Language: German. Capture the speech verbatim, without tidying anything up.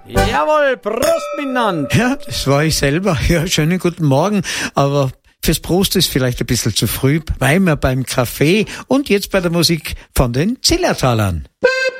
Jawohl, Prost miteinander. Ja, das war ich selber. Ja, schönen guten Morgen. Aber fürs Prost ist vielleicht ein bisschen zu früh, weil wir beim Kaffee und jetzt bei der Musik von den Zillertalern.